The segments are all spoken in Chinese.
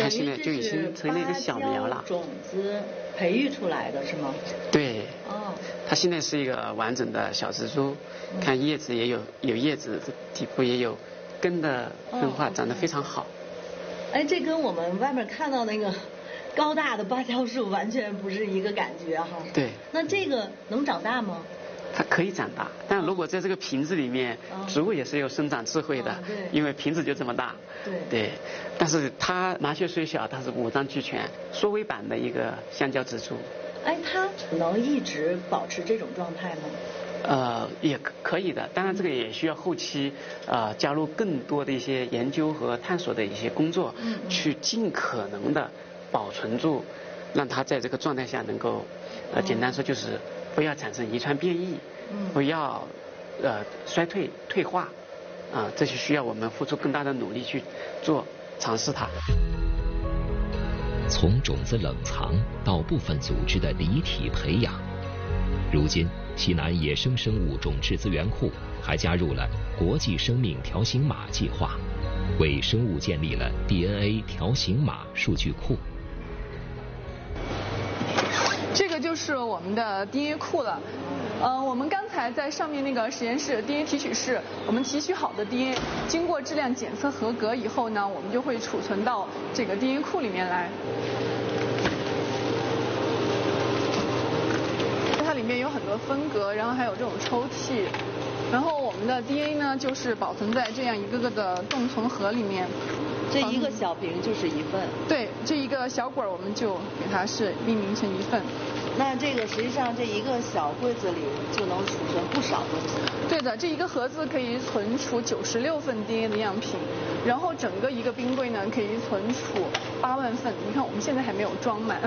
看现在就已经成了一个小苗了。 种子培育出来的是吗？ 对。哦。它现在是一个完整的小植株，看叶子也有叶子，底部也有根的分化，长得非常好。 哎，这跟我们外面看到那个高大的芭蕉树完全不是一个感觉哈。 对。 那这个能长大吗？ 它可以长大，但如果在这个瓶子里面，植物也是有生长智慧的，因为瓶子就这么大。对。但是它麻雀虽小，它是五脏俱全，缩微版的一个香蕉植株。 哎，它能一直保持这种状态吗？ 也可以的，当然这个也需要后期加入更多的一些研究和探索的一些工作，去尽可能的保存住，让它在这个状态下能够，简单说就是不要产生遗传变异，不要衰退退化，这就需要我们付出更大的努力去尝试它。 从种子冷藏到部分组织的离体培养，如今西南野生生物种质资源库还加入了国际生命条形码计划，为生物建立了 DNA 条形码数据库。 这个就是我们的 DNA 库了。我们刚才在上面那个实验室 DNA 提取室，我们提取好的 DNA 经过质量检测合格以后呢，我们就会储存到这个 DNA 库里面来。它里面有很多分隔，然后还有这种抽屉，然后我们的 DNA 呢就是保存在这样一个个的冻存盒里面。 这一个小瓶就是一份。 对，这一个小管我们就给它是命名成一份。 那这个实际上这一个小柜子里就能储存不少东西。 对的，这一个盒子可以存储96份 DNA 的样品，然后整个一个冰柜呢可以存储8万份。你看我们现在还没有装满。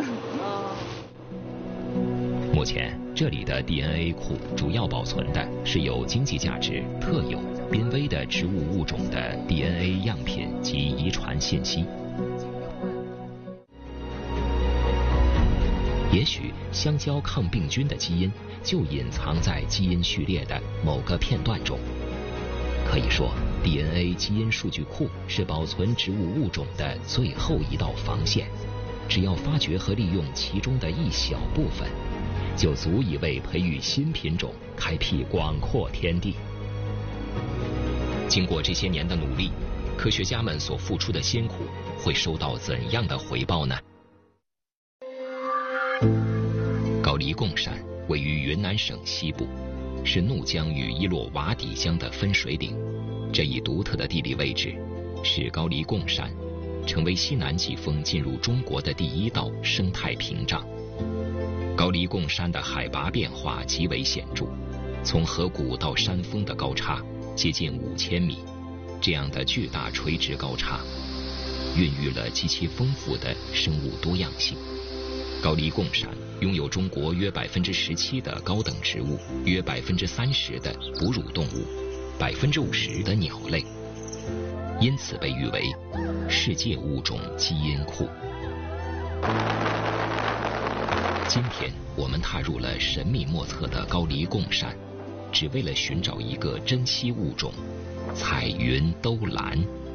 目前这里的 DNA 库主要保存的是有经济价值、特有、濒危的植物物种的 DNA 样品及遗传信息。也许香蕉抗病菌的基因就隐藏在基因序列的某个片段中。可以说 DNA 基因数据库是保存植物物种的最后一道防线，只要发掘和利用其中的一小部分，就足以为培育新品种开辟广阔天地。经过这些年的努力，科学家们所付出的辛苦会收到怎样的回报呢？高黎贡山位于云南省西部，是怒江与伊洛瓦底江的分水岭。这一独特的地理位置，使高黎贡山成为西南季风进入中国的第一道生态屏障。高黎贡山的海拔变化极为显著，从河谷到山峰的高差接近5000米，这样的巨大垂直高差，孕育了极其丰富的生物多样性。高黎贡山拥有中国约17%的高等植物，约30%的哺乳动物，50%的鸟类，因此被誉为世界物种基因库。今天我们踏入了神秘莫测的高黎贡山，只为了寻找一个珍稀物种——彩云兜兰。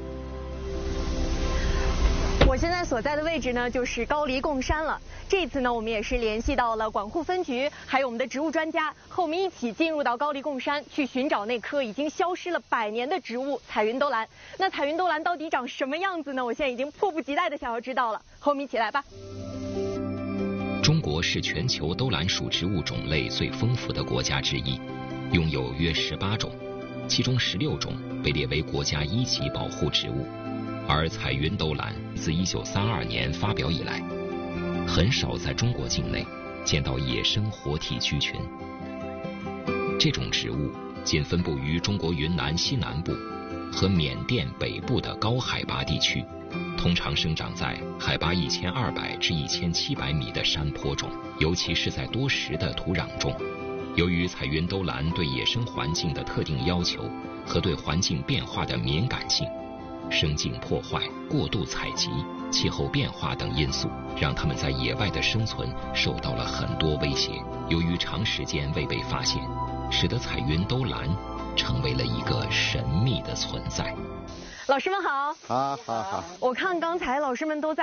我现在所在的位置呢，就是高黎贡山了。这次呢，我们也是联系到了管护分局，还有我们的植物专家，和我们一起进入到高黎贡山，去寻找那棵已经消失了100年的植物彩云兜兰。那彩云兜兰到底长什么样子呢？我现在已经迫不及待的想要知道了，和我们一起来吧。 中国是全球兜兰属植物种类最丰富的国家之一，拥有约18种，其中16种被列为国家1级保护植物。而彩云兜兰自1932年发表以来，很少在中国境内见到野生活体居群。这种植物仅分布于中国云南西南部和缅甸北部的高海拔地区，通常生长在海拔1200至1700米的山坡中，尤其是在多石的土壤中。由于彩云兜兰对野生环境的特定要求和对环境变化的敏感性，生境破坏、过度采集、气候变化等因素，让它们在野外的生存受到了很多威胁。由于长时间未被发现，使得彩云兜兰成为了一个神秘的存在。 老师们好。 好。 我看刚才老师们都在